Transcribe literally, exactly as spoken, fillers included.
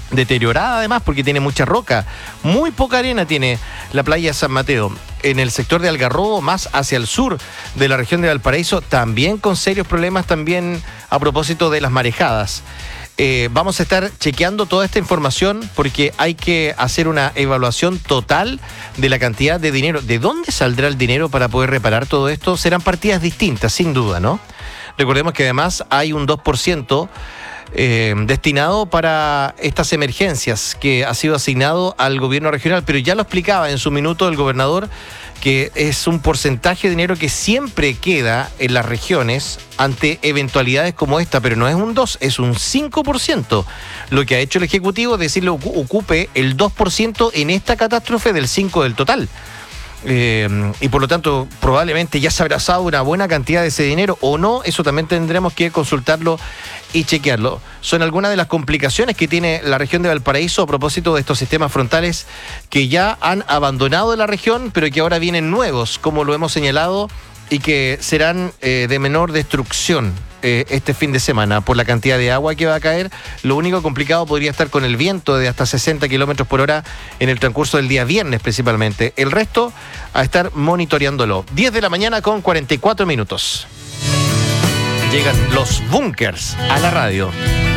deteriorada además porque tiene mucha roca, muy poca arena tiene la playa de San Mateo. En el sector de Algarrobo, más hacia el sur de la región de Valparaíso, también con serios problemas también a propósito de las marejadas. Eh, vamos a estar chequeando toda esta información porque hay que hacer una evaluación total de la cantidad de dinero. ¿De dónde saldrá el dinero para poder reparar todo esto? Serán partidas distintas, sin duda, ¿no? Recordemos que además hay un dos por ciento eh, destinado para estas emergencias que ha sido asignado al gobierno regional, pero ya lo explicaba en su minuto el gobernador, que es un porcentaje de dinero que siempre queda en las regiones ante eventualidades como esta, pero no es un dos, es un cinco por ciento. Lo que ha hecho el Ejecutivo es decirle ocupe el dos por ciento en esta catástrofe del cinco por ciento del total. Eh, y por lo tanto probablemente ya se habrá usado una buena cantidad de ese dinero o no, eso también tendremos que consultarlo y chequearlo. Son algunas de las complicaciones que tiene la región de Valparaíso a propósito de estos sistemas frontales que ya han abandonado la región, pero que ahora vienen nuevos, como lo hemos señalado, y que serán eh, de menor destrucción eh, este fin de semana por la cantidad de agua que va a caer. Lo único complicado podría estar con el viento de hasta sesenta kilómetros por hora en el transcurso del día viernes principalmente. El resto a estar monitoreándolo. diez de la mañana con cuarenta y cuatro minutos. Llegan los Bunkers a la radio.